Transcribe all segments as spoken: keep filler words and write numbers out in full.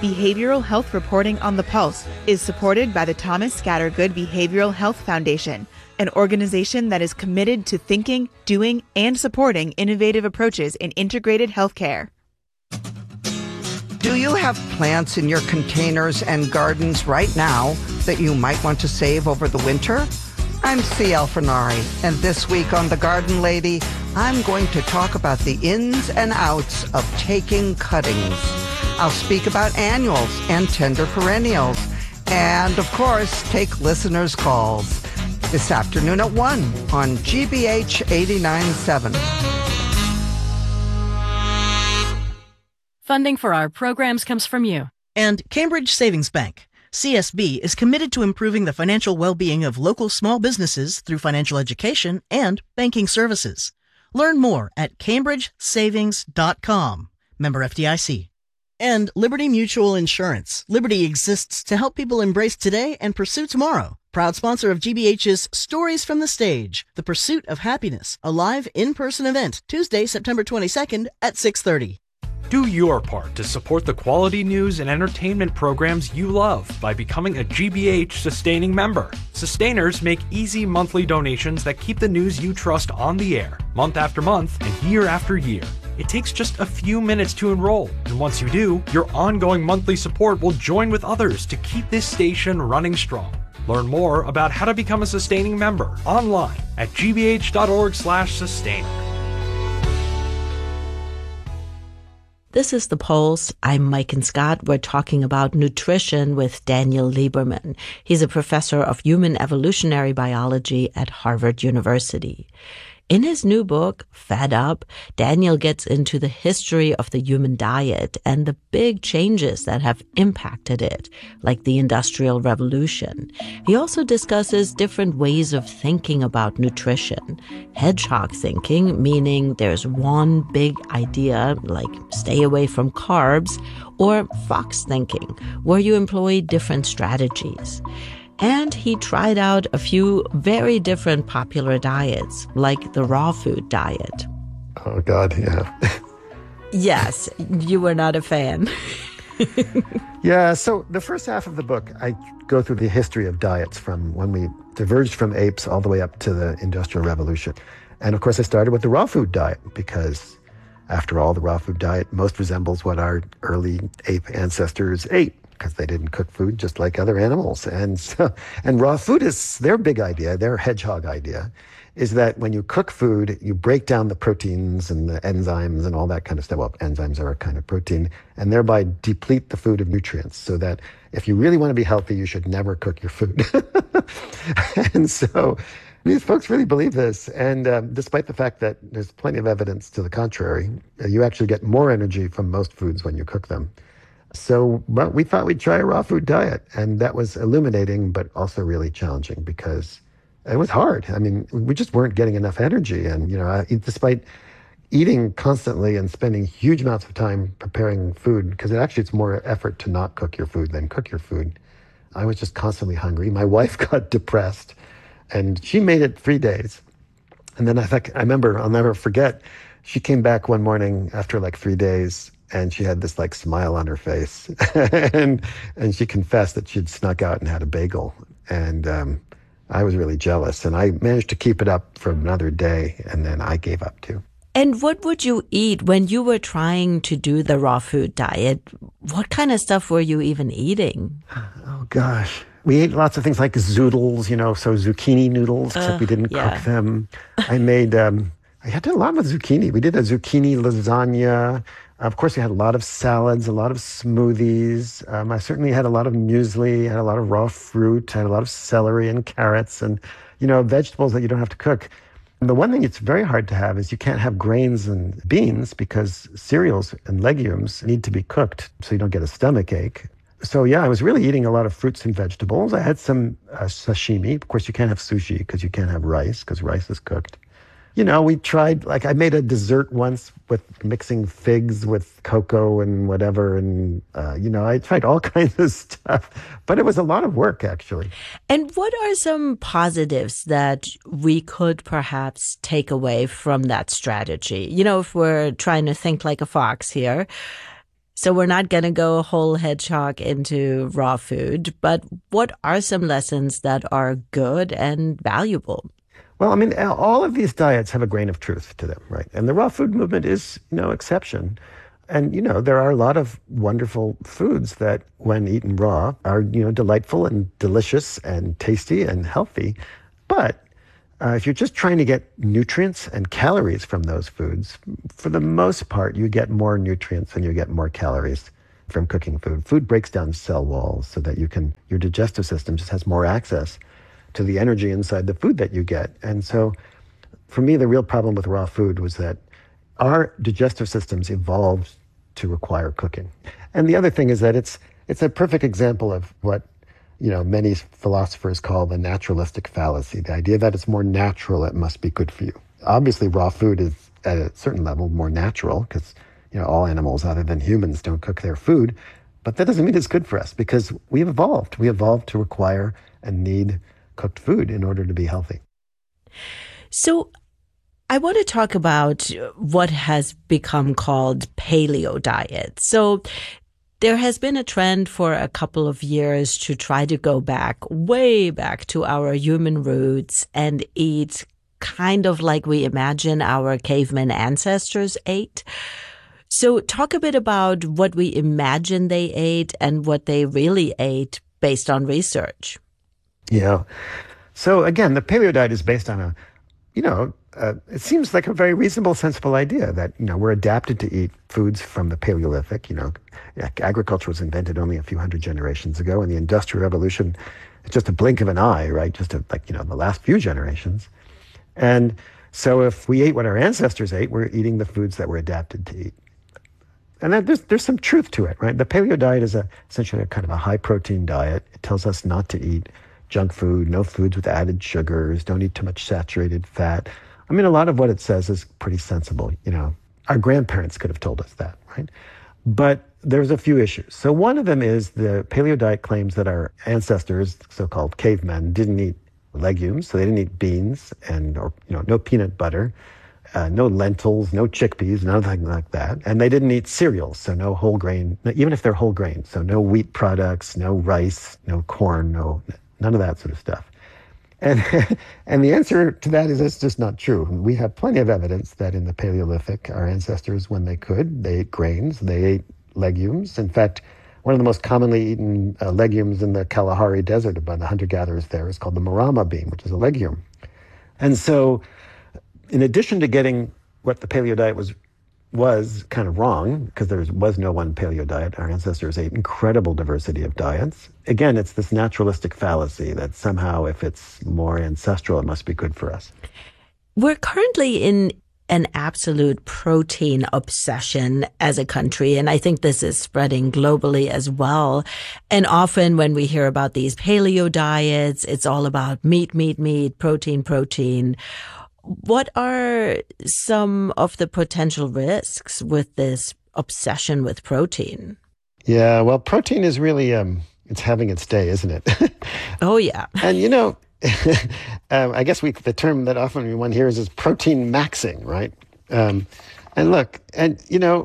Behavioral Health Reporting on the Pulse is supported by the Thomas Scattergood Behavioral Health Foundation, an organization that is committed to thinking, doing, and supporting innovative approaches in integrated healthcare. Do you have plants in your containers and gardens right now that you might want to save over the winter? I'm C. Alfinari, and this week on The Garden Lady, I'm going to talk about the ins and outs of taking cuttings. I'll speak about annuals and tender perennials, and of course, take listeners' calls this afternoon at one on G B H eighty-nine point seven. Funding for our programs comes from you. And Cambridge Savings Bank. C S B is committed to improving the financial well-being of local small businesses through financial education and banking services. Learn more at cambridge savings dot com. Member F D I C. And Liberty Mutual Insurance. Liberty exists to help people embrace today and pursue tomorrow. Proud sponsor of G B H's Stories from the Stage, The Pursuit of Happiness, a live in-person event, Tuesday, September twenty-second at six thirty. Do your part to support the quality news and entertainment programs you love by becoming a G B H sustaining member. Sustainers make easy monthly donations that keep the news you trust on the air, month after month and year after year. It takes just a few minutes to enroll, and once you do, your ongoing monthly support will join with others to keep this station running strong. Learn more about how to become a sustaining member online at g b h dot org slash sustainer. This is The Pulse. I'm Mike and Scott. We're talking about nutrition with Daniel Lieberman. He's a professor of human evolutionary biology at Harvard University. In his new book, Fed Up, Daniel gets into the history of the human diet and the big changes that have impacted it, like the Industrial Revolution. He also discusses different ways of thinking about nutrition. Hedgehog thinking, meaning there's one big idea, like stay away from carbs, or fox thinking, where you employ different strategies. And he tried out a few very different popular diets, like the raw food diet. Oh, God, yeah. Yes, you were not a fan. Yeah, so the first half of the book, I go through the history of diets from when we diverged from apes all the way up to the Industrial Revolution. And of course, I started with the raw food diet because, after all, the raw food diet most resembles what our early ape ancestors ate, because they didn't cook food just like other animals. And so, and raw food is their big idea, their hedgehog idea, is that when you cook food, you break down the proteins and the enzymes and all that kind of stuff. Well, enzymes are a kind of protein, and thereby deplete the food of nutrients, so that if you really want to be healthy, you should never cook your food. And so these folks really believe this. And um, despite the fact that there's plenty of evidence to the contrary, uh, you actually get more energy from most foods when you cook them. So well, we thought we'd try a raw food diet, and that was illuminating, but also really challenging because it was hard. I mean, we just weren't getting enough energy. And, you know, I, despite eating constantly and spending huge amounts of time preparing food, because it actually it's more effort to not cook your food than cook your food, I was just constantly hungry. My wife got depressed, and she made it three days. And then I think, I remember, I'll never forget, she came back one morning after like three days, and she had this like smile on her face, and and she confessed that she'd snuck out and had a bagel. And um, I was really jealous, and I managed to keep it up for another day, and then I gave up too. And what would you eat when you were trying to do the raw food diet? What kind of stuff were you even eating? Oh gosh, we ate lots of things like zoodles, you know, so zucchini noodles, except uh, we didn't yeah. cook them. I made, um, I had to do a lot with zucchini. We did a zucchini lasagna. Of course, we had a lot of salads, a lot of smoothies. Um, I certainly had a lot of muesli, had a lot of raw fruit, had a lot of celery and carrots and, you know, vegetables that you don't have to cook. And the one thing it's very hard to have is you can't have grains and beans because cereals and legumes need to be cooked so you don't get a stomach ache. So, yeah, I was really eating a lot of fruits and vegetables. I had some uh, sashimi. Of course, you can't have sushi because you can't have rice because rice is cooked. You know, we tried, like I made a dessert once with mixing figs with cocoa and whatever. And, uh, you know, I tried all kinds of stuff, but it was a lot of work, actually. And what are some positives that we could perhaps take away from that strategy? You know, if we're trying to think like a fox here, So we're not going to go whole hedgehog into raw food, but what are some lessons that are good and valuable? Well, I mean, all of these diets have a grain of truth to them, right? And the raw food movement is no exception. And, you know, there are a lot of wonderful foods that, when eaten raw, are, you know, delightful and delicious and tasty and healthy. But uh, if you're just trying to get nutrients and calories from those foods, for the most part, you get more nutrients and you get more calories from cooking food. Food breaks down cell walls so that you can, your digestive system just has more access to the energy inside the food that you get. And so for me, the real problem with raw food was that our digestive systems evolved to require cooking. And the other thing is that it's it's a perfect example of what, you know, many philosophers call the naturalistic fallacy, the idea that it's more natural, it must be good for you. Obviously, raw food is at a certain level more natural because, you know, all animals other than humans don't cook their food. But that doesn't mean it's good for us because we've evolved. We evolved to require and need cooked food in order to be healthy. So I want to talk about what has become called paleo diet. So there has been a trend for a couple of years to try to go back, way back to our human roots and eat kind of like we imagine our caveman ancestors ate. So talk a bit about what we imagine they ate and what they really ate based on research. Yeah. So again, the paleo diet is based on a, you know, uh, it seems like a very reasonable, sensible idea that, you know, we're adapted to eat foods from the Paleolithic. You know, agriculture was invented only a few hundred generations ago, and the Industrial Revolution, it's just a blink of an eye, right? Just a, like, you know, the last few generations. And so if we ate what our ancestors ate, we're eating the foods that we're adapted to eat. And that, there's there's some truth to it, right? The paleo diet is a, essentially a kind of a high-protein diet. It tells us not to eat junk food, no foods with added sugars, don't eat too much saturated fat. I mean, a lot of what it says is pretty sensible. You know, our grandparents could have told us that, right? But there's a few issues. So one of them is the paleo diet claims that our ancestors, so-called cavemen, didn't eat legumes, so they didn't eat beans and, or, you know, no peanut butter, uh, no lentils, no chickpeas, nothing like that. And they didn't eat cereals, so no whole grain, even if they're whole grain. So no wheat products, no rice, no corn, no none of that sort of stuff. And and the answer to that is it's just not true. We have plenty of evidence that in the Paleolithic, our ancestors, when they could, they ate grains, they ate legumes. In fact, one of the most commonly eaten uh, legumes in the Kalahari Desert by the hunter-gatherers there is called the marama bean, which is a legume. And so in addition to getting what the paleo diet was was kind of wrong, because there was no one paleo diet. Our ancestors ate incredible diversity of diets. Again, it's this naturalistic fallacy that somehow if it's more ancestral, it must be good for us. We're currently in an absolute protein obsession as a country, and I think this is spreading globally as well. And often when we hear about these paleo diets, it's all about meat, meat, meat, protein, protein. What are some of the potential risks with this obsession with protein? Yeah, well, protein is really, um, it's having its day, isn't it? Oh, yeah. And, you know, um, I guess we the term that often one hears is protein maxing, right? Um, and look, and, you know,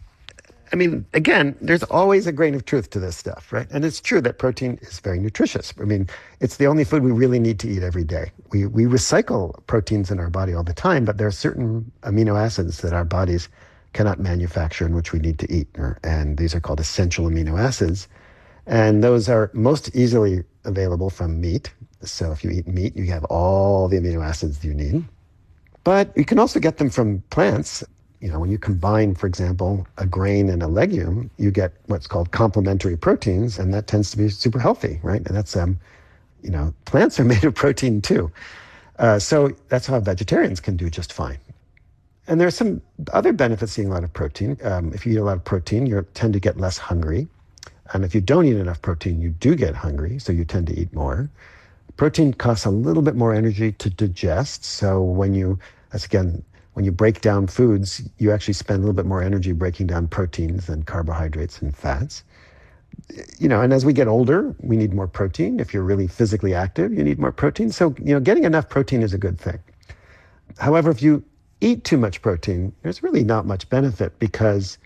I mean, again, there's always a grain of truth to this stuff, right? And it's true that protein is very nutritious. I mean, it's the only food we really need to eat every day. We we recycle proteins in our body all the time, but there are certain amino acids that our bodies cannot manufacture and which we need to eat. And these are called essential amino acids. And those are most easily available from meat. So if you eat meat, you have all the amino acids you need. But you can also get them from plants. You know, when you combine, for example, a grain and a legume, you get what's called complementary proteins, and that tends to be super healthy, right? And that's, um, you know, plants are made of protein too. Uh, so that's how vegetarians can do just fine. And there's some other benefits to eating a lot of protein. Um, if you eat a lot of protein, you tend to get less hungry. And if you don't eat enough protein, you do get hungry, so you tend to eat more. Protein costs a little bit more energy to digest. So when you, that's again, when you break down foods, you actually spend a little bit more energy breaking down proteins than carbohydrates and fats. You know, and as we get older, we need more protein. If you're really physically active, you need more protein. So, you know, getting enough protein is a good thing. However, if you eat too much protein, there's really not much benefit because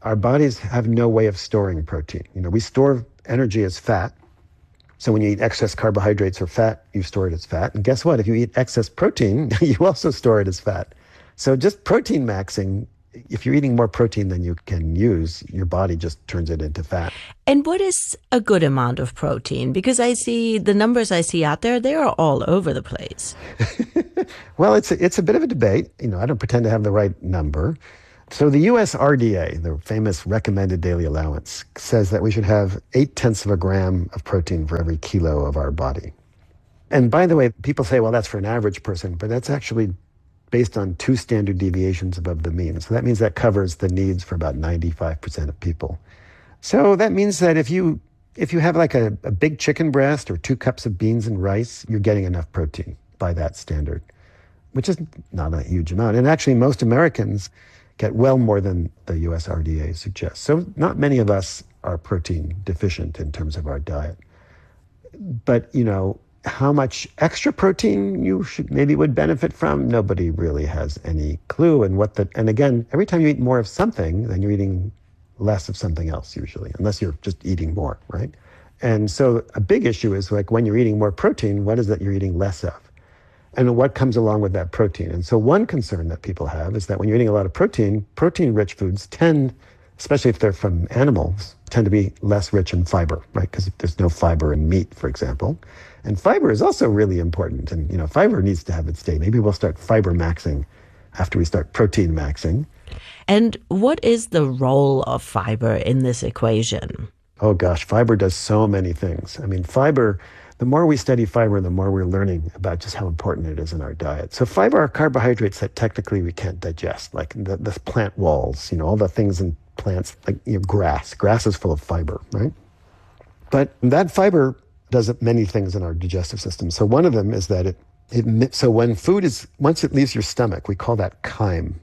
our bodies have no way of storing protein. You know, we store energy as fat. So when you eat excess carbohydrates or fat, you store it as fat. And guess what? If you eat excess protein, you also store it as fat. So just protein maxing, if you're eating more protein than you can use, your body just turns it into fat. And what is a good amount of protein? Because I see the numbers I see out there, they are all over the place. Well, it's a, it's a bit of a debate. You know, I don't pretend to have the right number. So the U S R D A, the famous recommended daily allowance, says that we should have eight tenths of a gram of protein for every kilo of our body. And by the way, people say, well, that's for an average person, but that's actually based on two standard deviations above the mean. So that means that covers the needs for about ninety-five percent of people. So that means that if you if you have like a, a big chicken breast or two cups of beans and rice, you're getting enough protein by that standard, which is not a huge amount. And actually, most Americans get well more than the U S R D A suggests. So not many of us are protein deficient in terms of our diet. But, you know, how much extra protein you should maybe would benefit from, nobody really has any clue. And what the and again, every time you eat more of something, then you're eating less of something else usually, unless you're just eating more, right? And so a big issue is like when you're eating more protein, what is it you're eating less of? And what comes along with that protein? And so one concern that people have is that when you're eating a lot of protein, protein-rich foods tend, especially if they're from animals, tend to be less rich in fiber, right? Because there's no fiber in meat, for example. And fiber is also really important. And, you know, fiber needs to have its day. Maybe we'll start fiber maxing after we start protein maxing. And what is the role of fiber in this equation? Oh, gosh, fiber does so many things. I mean, fiber... The more we study fiber, the more we're learning about just how important it is in our diet. So fiber are carbohydrates that technically we can't digest, like the, the plant walls, you know, all the things in plants, like you know, grass. Grass is full of fiber, right? But that fiber does many things in our digestive system. So one of them is that it, it so when food is, once it leaves your stomach, we call that chyme,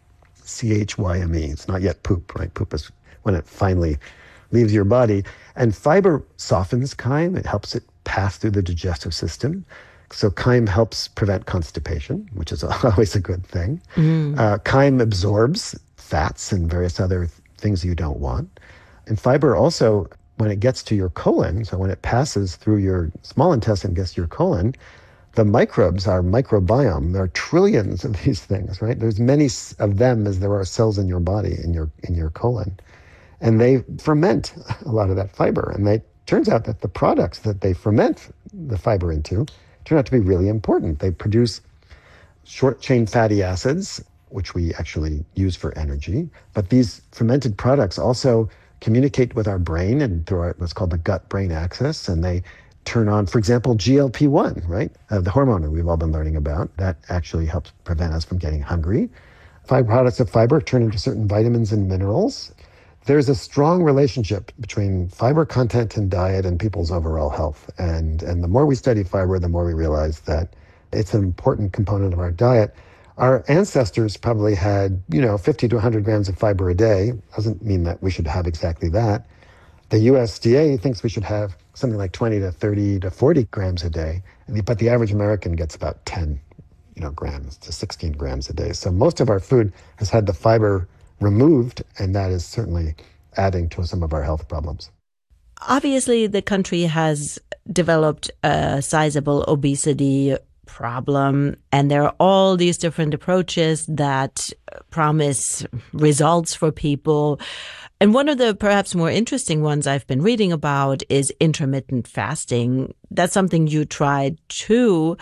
C H Y M E. It's not yet poop, right? Poop is when it finally leaves your body. And fiber softens chyme. It helps it pass through the digestive system. So chyme helps prevent constipation, which is always a good thing. Mm. Uh, chyme absorbs fats and various other th- things you don't want. And fiber also, when it gets to your colon, so when it passes through your small intestine, gets to your colon, the microbes, our microbiome, there are trillions of these things, right? There's many of them as there are cells in your body, in your in your colon. And they ferment a lot of that fiber. And they turns out that the products that they ferment the fiber into turn out to be really important. They produce short-chain fatty acids, which we actually use for energy. But these fermented products also communicate with our brain and through our, what's called the gut-brain axis. And they turn on, for example, G L P one, right? Uh, the hormone that we've all been learning about. That actually helps prevent us from getting hungry. Fiber products of fiber turn into certain vitamins and minerals. There's a strong relationship between fiber content in diet and people's overall health. And, and the more we study fiber, the more we realize that it's an important component of our diet. Our ancestors probably had, you know, fifty to one hundred grams of fiber a day. Doesn't mean that we should have exactly that. The U S D A thinks we should have something like twenty to thirty to forty grams a day. But the average American gets about ten, you know, grams to sixteen grams a day. So most of our food has had the fiber removed, and that is certainly adding to some of our health problems. Obviously, the country has developed a sizable obesity problem, and there are all these different approaches that promise results for people. And one of the perhaps more interesting ones I've been reading about is intermittent fasting. That's something you tried too.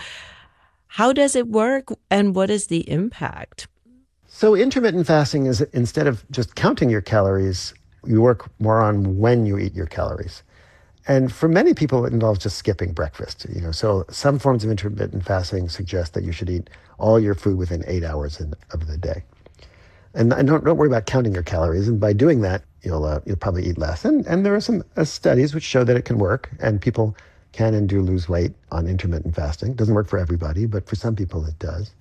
How does it work, and what is the impact? So intermittent fasting is, instead of just counting your calories, you work more on when you eat your calories. And for many people, it involves just skipping breakfast. You know, so some forms of intermittent fasting suggest that you should eat all your food within eight hours in, of the day. And, and don't, don't worry about counting your calories. And by doing that, you'll uh, you'll probably eat less. And, and there are some uh, studies which show that it can work, and people can and do lose weight on intermittent fasting. It doesn't work for everybody, but for some people it does.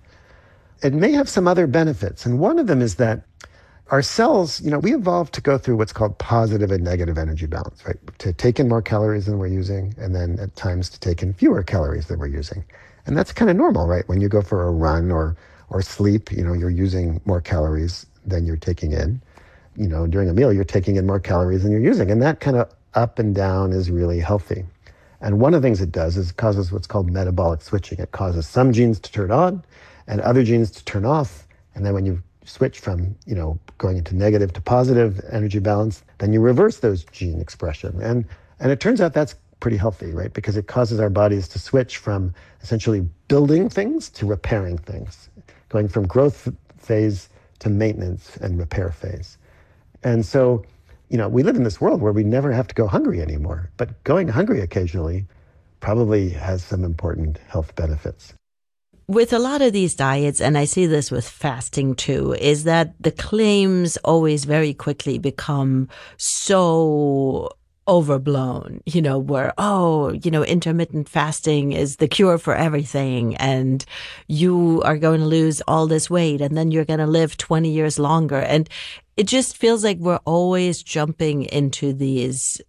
It may have some other benefits. And one of them is that our cells, you know, we evolved to go through what's called positive and negative energy balance, right? To take in more calories than we're using, and then at times to take in fewer calories than we're using. And that's kind of normal, right? When you go for a run or or sleep, you know, you're using more calories than you're taking in. you know, during a meal, you're taking in more calories than you're using. And that kind of up and down is really healthy. And one of the things it does is it causes what's called metabolic switching. It causes some genes to turn on and other genes to turn off. And then when you switch from, you know, going into negative to positive energy balance, then you reverse those gene expression. And and it turns out that's pretty healthy, right? Because it causes our bodies to switch from essentially building things to repairing things, going from growth phase to maintenance and repair phase. And so, you know, we live in this world where we never have to go hungry anymore, but going hungry occasionally probably has some important health benefits. With a lot of these diets, and I see this with fasting too, is that the claims always very quickly become so overblown, you know, where, oh, you know, intermittent fasting is the cure for everything, and you are going to lose all this weight, and then you're going to live twenty years longer. And it just feels like we're always jumping into these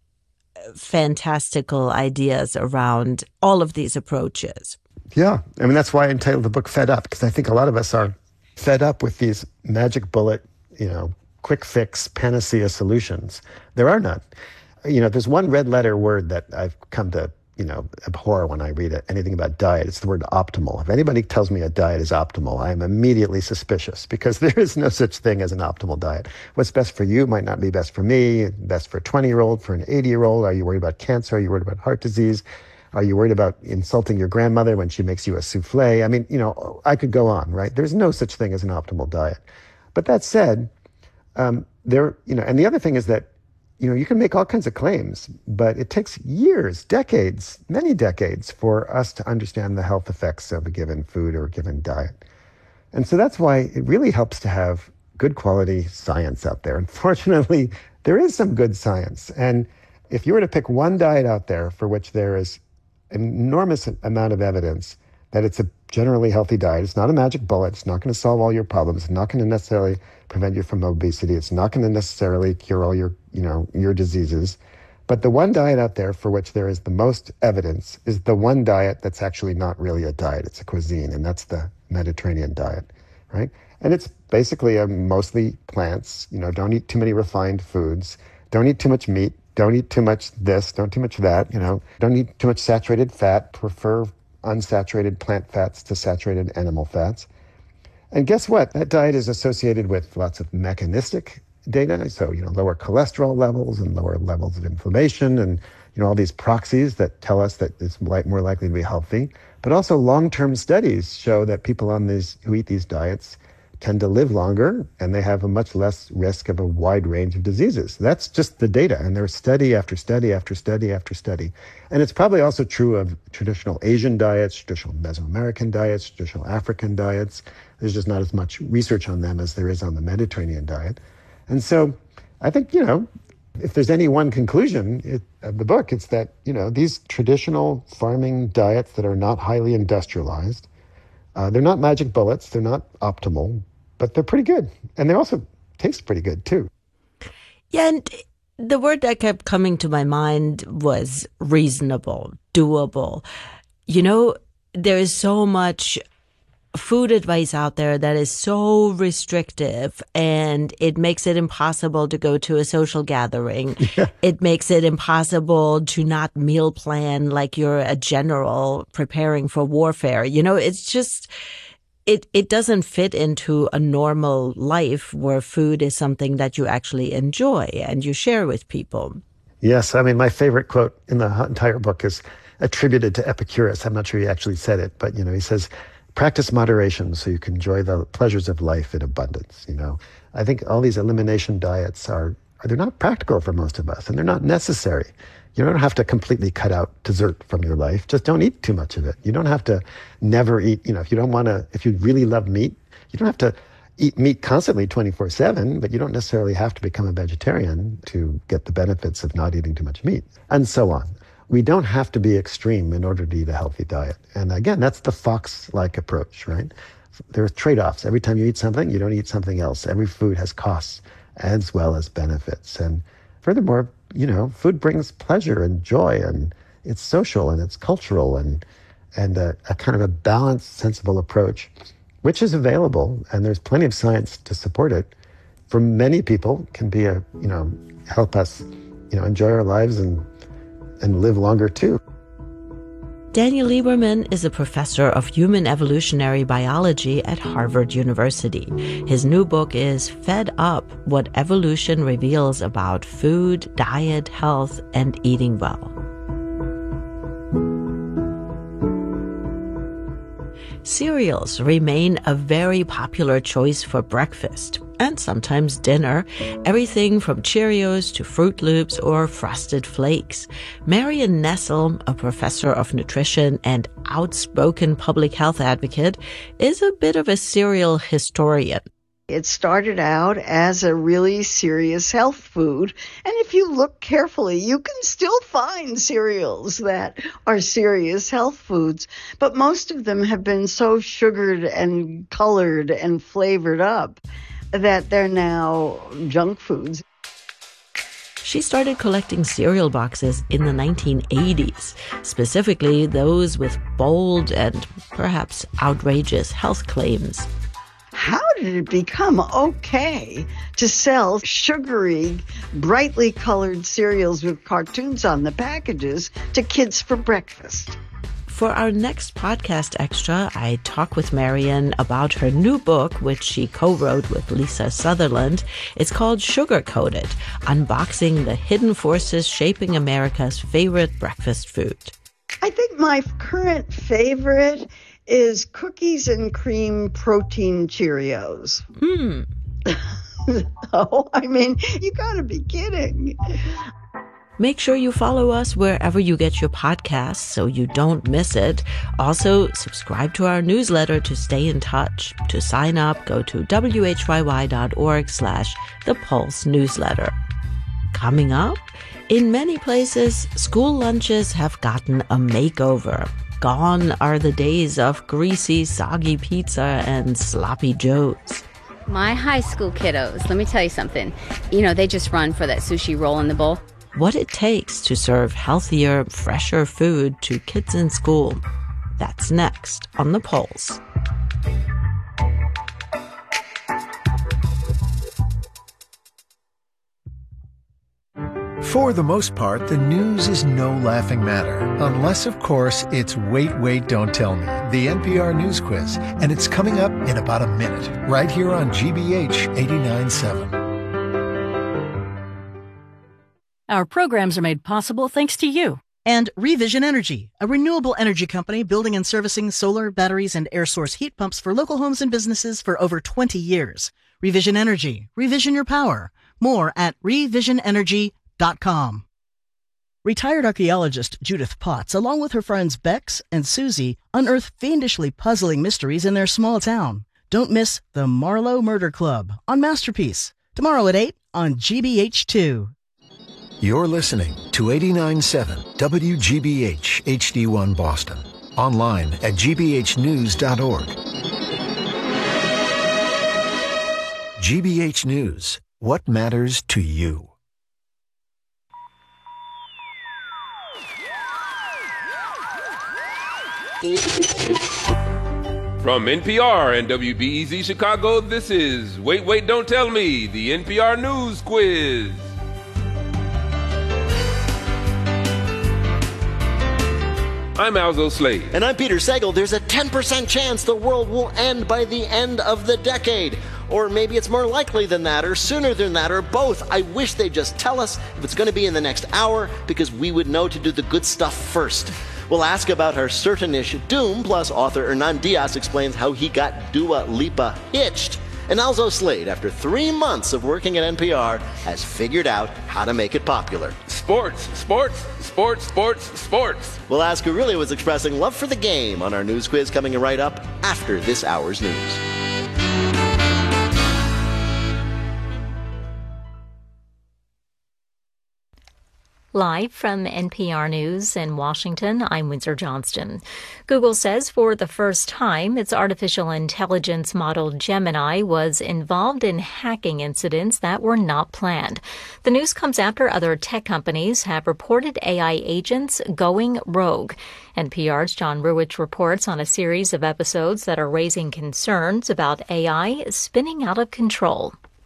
fantastical ideas around all of these approaches. Yeah. I mean, that's why I entitled the book Fed Up, because I think a lot of us are fed up with these magic bullet, you know, quick fix panacea solutions. There are none. You know, there's one red letter word that I've come to, you know, abhor when I read it, anything about diet. It's the word optimal. If anybody tells me a diet is optimal, I'm immediately suspicious, because there is no such thing as an optimal diet. What's best for you might not be best for me, best for a twenty-year-old, for an eighty-year-old. Are you worried about cancer? Are you worried about heart disease? Are you worried about insulting your grandmother when she makes you a souffle? I mean, you know, I could go on, right? There's no such thing as an optimal diet. But that said, um, there, you know, and the other thing is that, you know, you can make all kinds of claims, but it takes years, decades, many decades for us to understand the health effects of a given food or a given diet. And so that's why it really helps to have good quality science out there. Unfortunately, there is some good science. And if you were to pick one diet out there for which there is an enormous amount of evidence that it's a generally healthy diet, it's not a magic bullet, it's not going to solve all your problems, it's not going to necessarily prevent you from obesity, it's not going to necessarily cure all your, you know, your diseases. But the one diet out there for which there is the most evidence is the one diet that's actually not really a diet, it's a cuisine, and that's the Mediterranean diet, right? And it's basically a mostly plants, you know, don't eat too many refined foods, don't eat too much meat, don't eat too much this, don't too much that, you know, don't eat too much saturated fat, prefer unsaturated plant fats to saturated animal fats. And guess what? That diet is associated with lots of mechanistic data. So, you know, lower cholesterol levels and lower levels of inflammation and, you know, all these proxies that tell us that it's more likely to be healthy. But also long-term studies show that people on these who eat these diets tend to live longer, and they have a much less risk of a wide range of diseases. That's just the data, and there's study after study after study after study. And it's probably also true of traditional Asian diets, traditional Mesoamerican diets, traditional African diets. There's just not as much research on them as there is on the Mediterranean diet. And so I think, you know, if there's any one conclusion it, of the book, it's that, you know, these traditional farming diets that are not highly industrialized, uh, they're not magic bullets, they're not optimal, but they're pretty good. And they also taste pretty good, too. Yeah, and the word that kept coming to my mind was reasonable, doable. You know, there is so much food advice out there that is so restrictive, and it makes it impossible to go to a social gathering. Yeah. It makes it impossible to not meal plan like you're a general preparing for warfare. You know, it's just... It it doesn't fit into a normal life where food is something that you actually enjoy and you share with people. Yes, I mean, my favorite quote in the entire book is attributed to Epicurus. I'm not sure he actually said it, but, you know, he says, practice moderation so you can enjoy the pleasures of life in abundance. You know, I think all these elimination diets are, they're not practical for most of us, and they're not necessary. You don't have to completely cut out dessert from your life. Just don't eat too much of it. You don't have to never eat, you know, if you don't want to, if you really love meat, you don't have to eat meat constantly twenty-four seven, but you don't necessarily have to become a vegetarian to get the benefits of not eating too much meat, and so on. We don't have to be extreme in order to eat a healthy diet. And again, that's the Fox-like approach, right? There are trade-offs. Every time you eat something, you don't eat something else. Every food has costs as well as benefits. And furthermore, you know, food brings pleasure and joy, and it's social and it's cultural, and and a, a kind of a balanced, sensible approach, which is available, and there's plenty of science to support it, for many people can be a, you know, help us, you know, enjoy our lives and and live longer too. Daniel Lieberman is a professor of human evolutionary biology at Harvard University. His new book is Fed Up: What Evolution Reveals About Food, Diet, Health, and Eating Well. Cereals remain a very popular choice for breakfast and sometimes dinner, everything from Cheerios to Fruit Loops or Frosted Flakes. Marion Nestle, a professor of nutrition and outspoken public health advocate, is a bit of a cereal historian. It started out as a really serious health food, and if you look carefully, you can still find cereals that are serious health foods, but most of them have been so sugared and colored and flavored up that they're now junk foods. She started collecting cereal boxes in the nineteen eighties, specifically those with bold and perhaps outrageous health claims. How did it become okay to sell sugary, brightly colored cereals with cartoons on the packages to kids for breakfast? For our next podcast extra, I talk with Marion about her new book, which she co-wrote with Lisa Sutherland. It's called Sugar Coated: Unboxing the Hidden Forces Shaping America's Favorite Breakfast Food. I think my current favorite is cookies and cream protein Cheerios. Hmm. Oh, I mean, you gotta be kidding. Make sure you follow us wherever you get your podcasts so you don't miss it. Also, subscribe to our newsletter to stay in touch. To sign up, go to whyy.org slash the Pulse newsletter. Coming up, in many places, school lunches have gotten a makeover. Gone are the days of greasy, soggy pizza and sloppy joes. My high school kiddos, let me tell you something. You know, they just run for that sushi roll in the bowl. What it takes to serve healthier, fresher food to kids in school. That's next on The Pulse. For the most part, the news is no laughing matter. Unless, of course, it's Wait, Wait, Don't Tell Me, the N P R News Quiz. And it's coming up in about a minute, right here on G B H eighty-nine point seven. Our programs are made possible thanks to you. And Revision Energy, a renewable energy company building and servicing solar, batteries, and air source heat pumps for local homes and businesses for over twenty years. Revision Energy. Revision your power. More at revision energy dot com. Retired archaeologist Judith Potts, along with her friends Bex and Susie, unearth fiendishly puzzling mysteries in their small town. Don't miss the Marlowe Murder Club on Masterpiece, tomorrow at eight on G B H two. You're listening to eighty-nine point seven W G B H H D one Boston. Online at g b h news dot org. G B H News. What matters to you? From N P R and W B E Z Chicago, this is Wait, Wait, Don't Tell Me, the N P R News Quiz. I'm Alzo Slade. And I'm Peter Sagal. There's a ten percent chance the world will end by the end of the decade. Or maybe it's more likely than that, or sooner than that, or both. I wish they'd just tell us if it's going to be in the next hour, because we would know to do the good stuff first. We'll ask about her certain-ish doom, plus author Hernan Diaz explains how he got Dua Lipa hitched. And Alzo Slade, after three months of working at N P R, has figured out how to make it popular. Sports, sports, sports, sports, sports. We'll ask who really was expressing love for the game on our news quiz coming right up after this hour's news. Live from N P R News in Washington, I'm Windsor Johnston. Google says for the first time, its artificial intelligence model Gemini was involved in hacking incidents that were not planned. The news comes after other tech companies have reported A I agents going rogue. N P R's John Ruwitch reports on a series of episodes that are raising concerns about A I spinning out of control.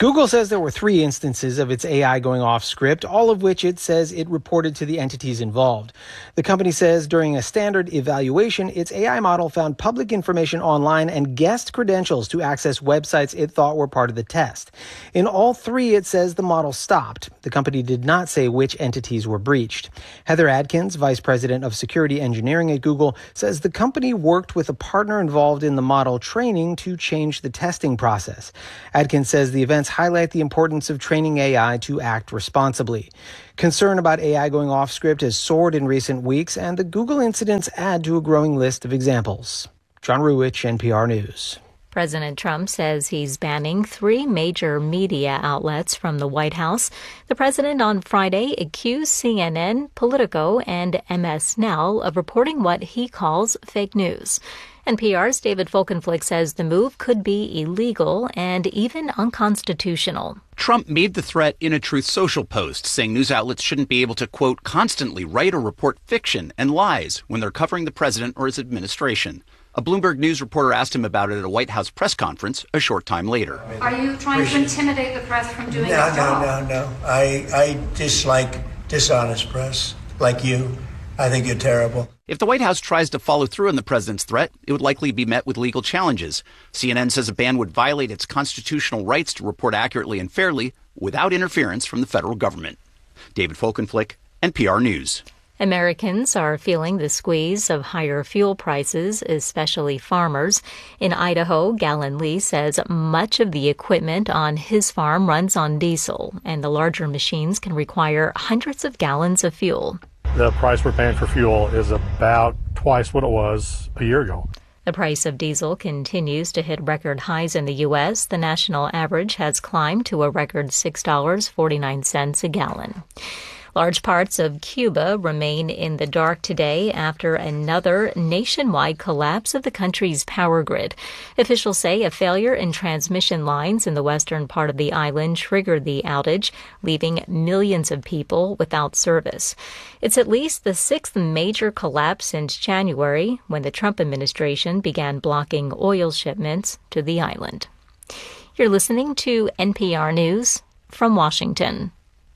Google says there were three instances of its A I going off script, all of which it says it reported to the entities involved. The company says during a standard evaluation, its A I model found public information online and guessed credentials to access websites it thought were part of the test. In all three, it says the model stopped. The company did not say which entities were breached. Heather Adkins, vice president of security engineering at Google, says the company worked with a partner involved in the model training to change the testing process. Adkins says the events highlight the importance of training A I to act responsibly. Concern about A I going off script has soared in recent weeks, and the Google incidents add to a growing list of examples. John Ruwitch, N P R News. President Trump says he's banning three major media outlets from the White House. The president on Friday accused C N N, Politico, and M S Now of reporting what he calls fake news. N P R's David Folkenflik says the move could be illegal and even unconstitutional. Trump made the threat in a Truth Social post, saying news outlets shouldn't be able to, quote, constantly write or report fiction and lies when they're covering the president or his administration. A Bloomberg News reporter asked him about it at a White House press conference a short time later. Are you trying to intimidate the press from doing no, its job? No, no, no, no. I, I dislike dishonest press, like you. I think you're terrible. If the White House tries to follow through on the president's threat, it would likely be met with legal challenges. C N N says a ban would violate its constitutional rights to report accurately and fairly without interference from the federal government. David Folkenflik, N P R News. Americans are feeling the squeeze of higher fuel prices, especially farmers. In Idaho, Gallon Lee says much of the equipment on his farm runs on diesel, and the larger machines can require hundreds of gallons of fuel. The price we're paying for fuel is about twice what it was a year ago. The price of diesel continues to hit record highs in the U S. The national average has climbed to a record six dollars and forty-nine cents a gallon. Large parts of Cuba remain in the dark today after another nationwide collapse of the country's power grid. Officials say a failure in transmission lines in the western part of the island triggered the outage, leaving millions of people without service. It's at least the sixth major collapse since January, when the Trump administration began blocking oil shipments to the island. You're listening to N P R News from Washington.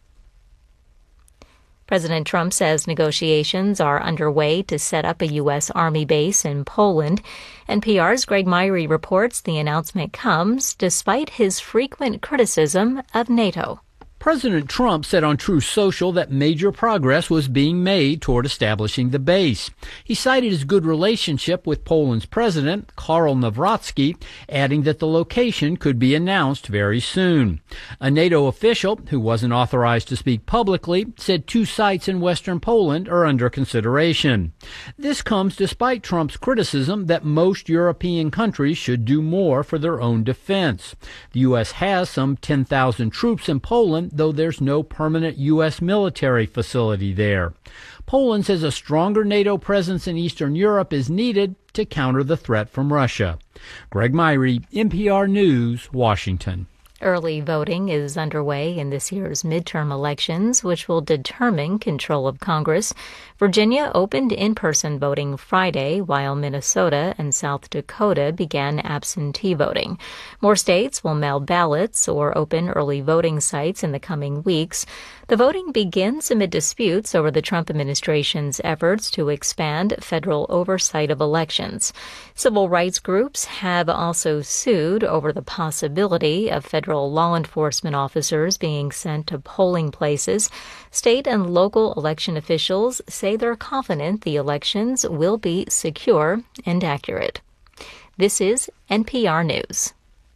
President Trump says negotiations are underway to set up a U S. Army base in Poland. N P R's Greg Myrie reports the announcement comes despite his frequent criticism of NATO. President Trump said on Truth Social that major progress was being made toward establishing the base. He cited his good relationship with Poland's president, Karol Nawrocki, adding that the location could be announced very soon. A NATO official, who wasn't authorized to speak publicly, said two sites in western Poland are under consideration. This comes despite Trump's criticism that most European countries should do more for their own defense. The U S has some ten thousand troops in Poland, though there's no permanent U S military facility there. Poland says a stronger NATO presence in Eastern Europe is needed to counter the threat from Russia. Greg Myrie, N P R News, Washington. Early voting is underway in this year's midterm elections, which will determine control of Congress. Virginia opened in-person voting Friday, while Minnesota and South Dakota began absentee voting. More states will mail ballots or open early voting sites in the coming weeks. The voting begins amid disputes over the Trump administration's efforts to expand federal oversight of elections. Civil rights groups have also sued over the possibility of federal law enforcement officers being sent to polling places. State and local election officials say they're confident the elections will be secure and accurate. This is N P R News.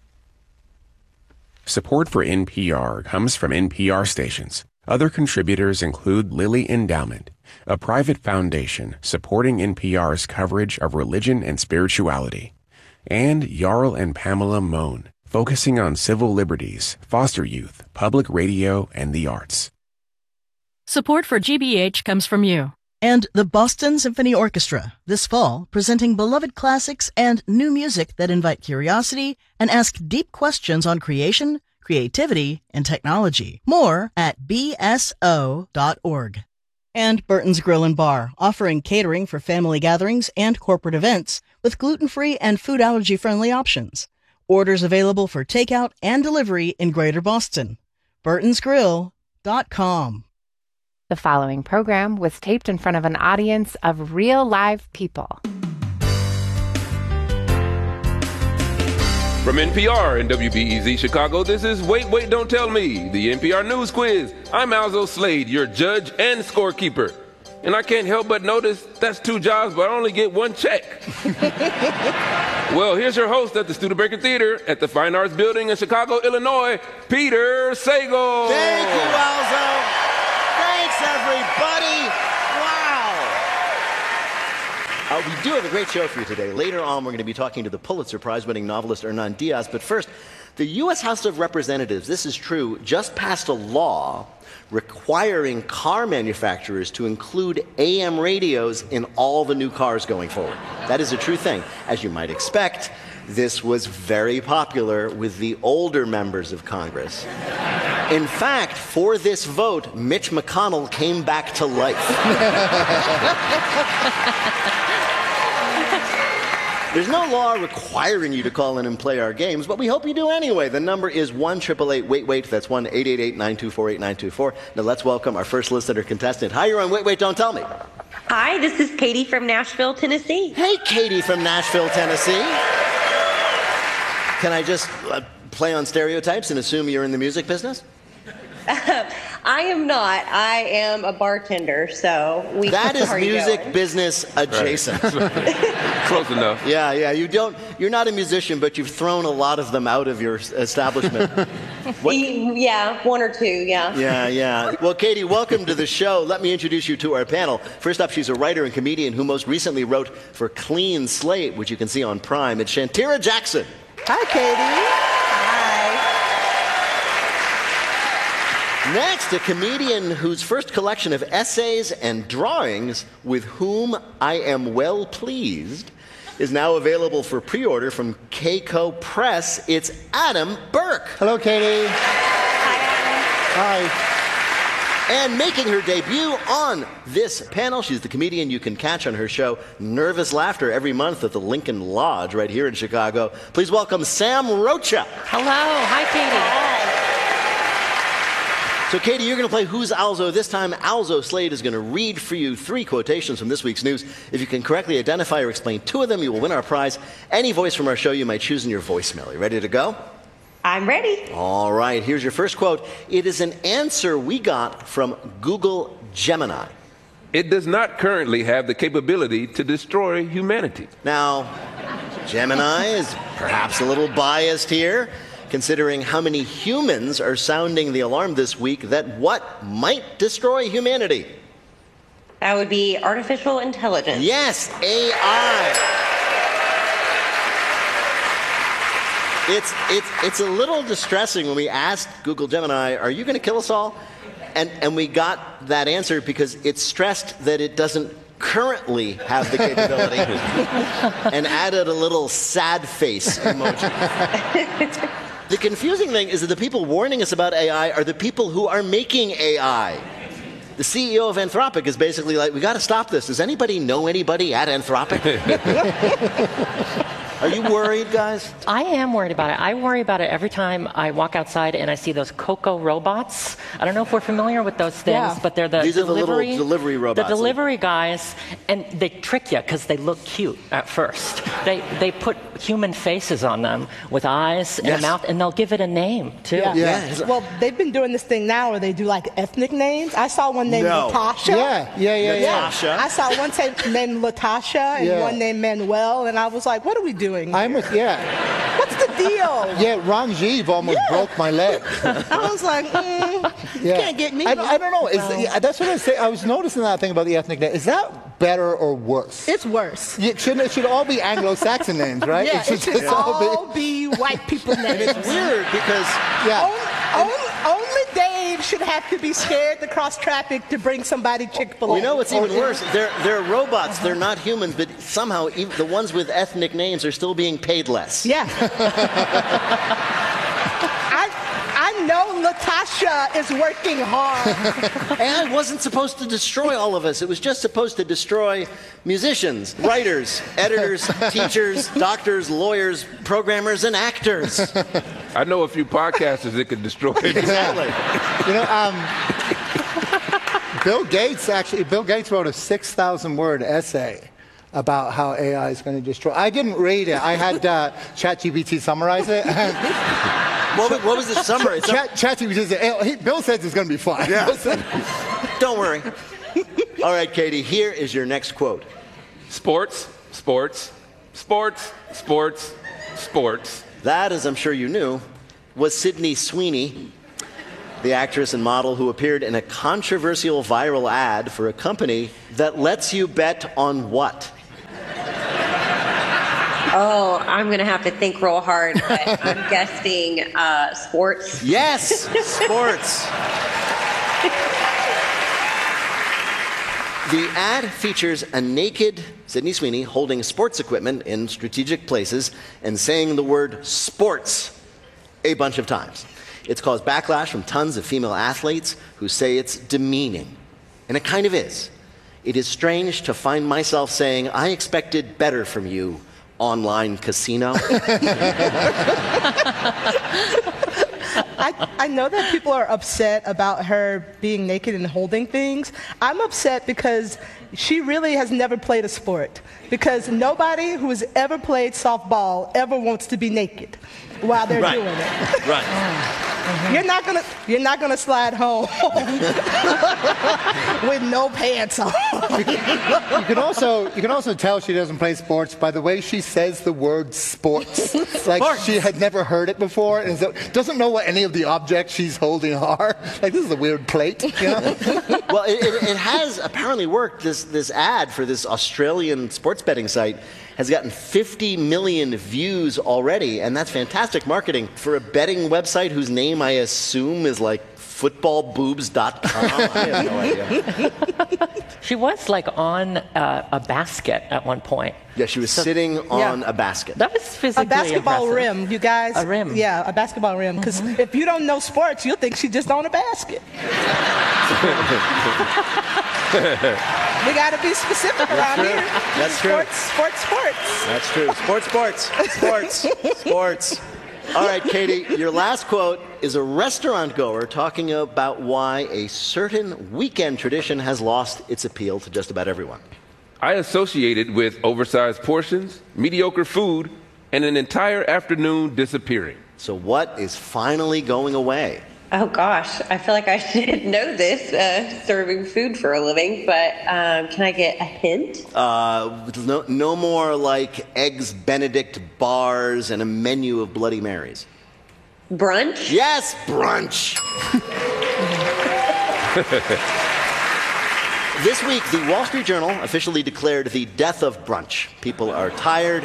Support for N P R comes from N P R stations. Other contributors include Lilly Endowment, a private foundation supporting N P R's coverage of religion and spirituality, and Jarl and Pamela Mohn, focusing on civil liberties, foster youth, public radio, and the arts. Support for G B H comes from you. And the Boston Symphony Orchestra, this fall, presenting beloved classics and new music that invite curiosity and ask deep questions on creation, creativity, and technology. More at b s o dot org. And Burton's Grill and Bar, offering catering for family gatherings and corporate events with gluten-free and food allergy-friendly options. Orders available for takeout and delivery in Greater Boston. burtons grill dot com. The following program was taped in front of an audience of real live people. From N P R and W B E Z Chicago, this is Wait, Wait, Don't Tell Me, the N P R News Quiz. I'm Alzo Slade, your judge and scorekeeper. And I can't help but notice that's two jobs, but I only get one check. Well, here's your host at the Studebaker Theater at the Fine Arts Building in Chicago, Illinois, Peter Sagal. Thank you, Alzo. Thanks, everybody. Wow. Uh, we do have a great show for you today. Later on, we're going to be talking to the Pulitzer Prize-winning novelist Hernan Diaz. But first, the U S House of Representatives, this is true, just passed a law requiring car manufacturers to include A M radios in all the new cars going forward. That is a true thing. As you might expect, this was very popular with the older members of Congress. In fact, for this vote, Mitch McConnell came back to life. There's no law requiring you to call in and play our games, but we hope you do anyway. The number is one eight eight eight wait wait. That's one eight eight eight nine two four eight nine two four. Now let's welcome our first listener contestant. Hi, you're on Wait, Wait, Don't Tell Me. Hi, this is Katie from Nashville, Tennessee. Hey, Katie from Nashville, Tennessee. Can I just uh, play on stereotypes and assume you're in the music business? I am not. I am a bartender, so we That is music going? business adjacent. Right. Close enough. Yeah, yeah. You don't. You're not a musician, but you've thrown a lot of them out of your establishment. What? Yeah, one or two. Yeah. Yeah, yeah. Well, Katie, welcome to the show. Let me introduce you to our panel. First up, she's a writer and comedian who most recently wrote for Clean Slate, which you can see on Prime. It's Shantira Jackson. Hi, Katie. Next, a comedian whose first collection of essays and drawings, With Whom I Am Well Pleased, is now available for pre-order from Keiko Press. It's Adam Burke. Hello, Katie. Hi, Adam. Hi. And making her debut on this panel, she's the comedian you can catch on her show Nervous Laughter every month at the Lincoln Lodge right here in Chicago. Please welcome Sam Rocha. Hello. Hi, Katie. Hi. So, Katie, you're going to play Who's Alzo? This time, Alzo Slade is going to read for you three quotations from this week's news. If you can correctly identify or explain two of them, you will win our prize. Any voice from our show you might choose in your voicemail. You ready to go? I'm ready. All right, here's your first quote. It is an answer we got from Google Gemini. It does not currently have the capability to destroy humanity. Now, Gemini is perhaps a little biased here, considering how many humans are sounding the alarm this week that what might destroy humanity? That would be artificial intelligence. Yes, A I. It's, it's, it's a little distressing when we asked Google Gemini, are you going to kill us all? And, and we got that answer because it stressed that it doesn't currently have the capability and added a little sad face emoji. The confusing thing is that the people warning us about A I are the people who are making A I. The C E O of Anthropic is basically like, we got to stop this. Does anybody know anybody at Anthropic? Are you worried, guys? I am worried about it. I worry about it every time I walk outside and I see those Coco robots. I don't know if we're familiar with those things, Yeah. but they're the These delivery, are the little delivery robots. The delivery guys, and they trick you because they look cute at first. They they put human faces on them with eyes and Yes. a mouth, and they'll give it a name too. Yeah. Yeah. Well, they've been doing this thing now where they do like ethnic names. I saw one named No. Latasha. Yeah, yeah, yeah, yeah. Natasha. I saw one tape named Latasha and Yeah. one named Manuel, and I was like, what are we doing? I'm here? with, yeah. What's the deal? Yeah, Ranjiv almost Yeah. broke my leg. I was like, mm, you Yeah. can't get me. I, I don't know. Is, Well, yeah, that's what I say. I was noticing that thing about the ethnic name. Is that better or worse? It's worse. It should, it should all be Anglo-Saxon names, right? Yeah, it should, it should just all be. all be white people names. It's weird because Yeah. Only, only, only Dave should have to be scared to cross traffic to bring somebody Chick-fil-A. you know what's even worse? They're, they're robots. They're not humans, but somehow even the ones with ethnic names are still being paid less. Yeah. I I I know Latasha is working hard. A I wasn't supposed to destroy all of us. It was just supposed to destroy musicians, writers, editors, teachers, doctors, lawyers, programmers, and actors. I know a few podcasters that could destroy it. Exactly. You know, um, Bill Gates actually, Bill Gates wrote a six thousand word essay about how A I is going to destroy. I didn't read it. I had uh, ChatGPT summarize it. what, was, what was the summary? Chat, ChatGPT said, hey, Bill says it's going to be fine. Yeah. Don't worry. All right, Katie, here is your next quote. Sports, sports, sports, sports, sports. That, as I'm sure you knew, was Sydney Sweeney, the actress and model who appeared in a controversial viral ad for a company that lets you bet on what? Oh, I'm going to have to think real hard, but I'm guessing uh, sports. Yes, sports. The ad features a naked Sydney Sweeney holding sports equipment in strategic places and saying the word sports a bunch of times. It's caused backlash from tons of female athletes who say it's demeaning. And it kind of is. It is strange to find myself saying, I expected better from you, online casino. I, I know that people are upset about her being naked and holding things. I'm upset because she really has never played a sport. Because nobody who has ever played softball ever wants to be naked while they're right. doing it. Right. Mm-hmm. You're not gonna you're not gonna slide home with no pants on. you can also you can also tell she doesn't play sports by the way she says the word sports. Like sports. She had never heard it before and so doesn't know what any of the objects she's holding are. Like, this is a weird plate, you know? Well, it, it, it has apparently worked. This this ad for this Australian sports betting site has gotten fifty million views already, and that's fantastic marketing for a betting website whose name I assume is like football boobs dot com. I have no idea. She was like on uh, a basket at one point. Yeah, she was so, sitting on yeah. a basket. That was physically A basketball impressive. rim, you guys. A rim. Yeah, a basketball rim. Because mm-hmm. if you don't know sports, you'll think she's just on a basket. We got to be specific around true. here. That's sports, true. Sports, sports, sports. That's true. Sports, sports, sports, sports. All right, Katie, your last quote is a restaurant goer talking about why a certain weekend tradition has lost its appeal to just about everyone. I associate it with oversized portions, mediocre food, and an entire afternoon disappearing. So what is finally going away? Oh, gosh. I feel like I should know this, uh, serving food for a living, but um, can I get a hint? Uh, no, no more like Eggs Benedict bars and a menu of Bloody Marys. Brunch? Yes, brunch. This week, the Wall Street Journal officially declared the death of brunch. People are tired.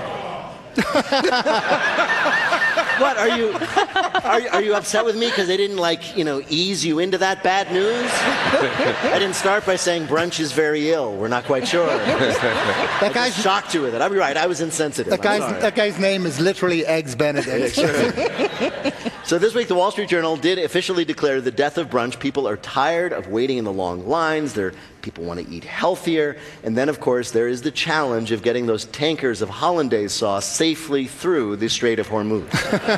What, are you, are, are you upset with me because they didn't, like, you know, ease you into that bad news? I didn't start by saying brunch is very ill. We're not quite sure. That guy's shocked you with it. I'll be right. I was insensitive. That guy's, that guy's name is literally Eggs Benedict. So this week, the Wall Street Journal did officially declare the death of brunch. People are tired of waiting in the long lines. They're, people want to eat healthier. And then, of course, there is the challenge of getting those tankers of hollandaise sauce safely through the Strait of Hormuz.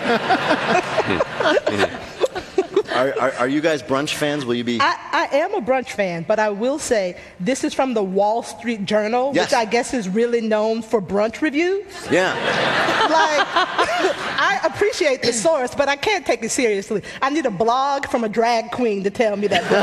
Are, are, are you guys brunch fans? Will you be? I, I am a brunch fan, but I will say this is from the Wall Street Journal, yes. which I guess is really known for brunch reviews. Yeah. Like, I appreciate the source, but I can't take it seriously. I need a blog from a drag queen to tell me that brunch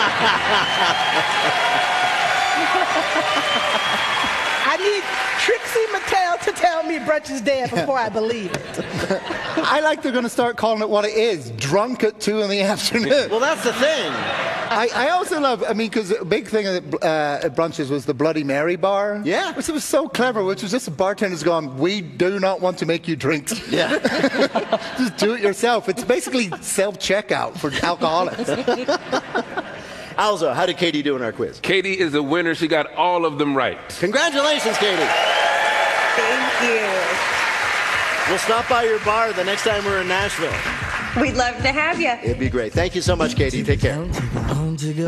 is dead. I need Trixie Mattel to tell me brunch is dead before I believe it. I like they're going to start calling it what it is, drunk at two in the afternoon. Well, that's the thing. I, I also love, I mean, because a big thing at, uh, at brunches was the Bloody Mary bar. Yeah. Which was so clever, which was just the bartenders going, we do not want to make you drink. Yeah. Just do it yourself. It's basically self-checkout for alcoholics. Alzo, how did Katie do in our quiz? Katie is a winner. She got all of them right. Congratulations, Katie. Thank you. We'll stop by your bar the next time we're in Nashville. We'd love to have you. It'd be great. Thank you so much, Katie. Take care.